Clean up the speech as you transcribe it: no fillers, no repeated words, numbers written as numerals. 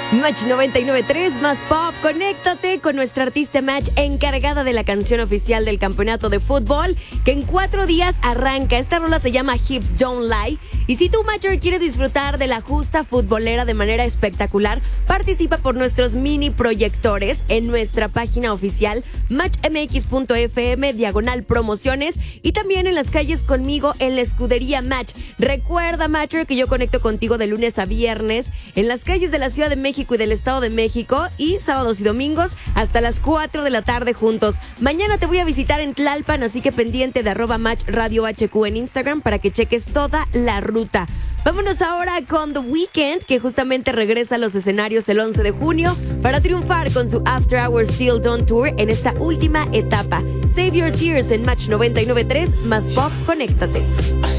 Match 99.3 más pop. Conéctate con nuestra artista Match, encargada de la canción oficial del campeonato de fútbol, que en 4 días arranca. Esta rola se llama Hips Don't Lie. Y si tú, Matcher, quieres disfrutar de la justa futbolera de manera espectacular, participa por nuestros mini proyectores en nuestra página oficial matchmx.fm/promociones y también en las calles conmigo en la escudería Match. Recuerda, Matcher, que yo conecto contigo de lunes a viernes en las calles de la Ciudad de México y del Estado de México, y sábados y domingos hasta las 4 de la tarde juntos. Mañana te voy a visitar en Tlalpan, así que pendiente de @matchradiohq en Instagram para que cheques toda la ruta. Vámonos ahora con The Weeknd, que justamente regresa a los escenarios el 11 de junio para triunfar con su After Hours Till Dawn Tour en esta última etapa. Save Your Tears en Match 99.3 más pop. Conéctate.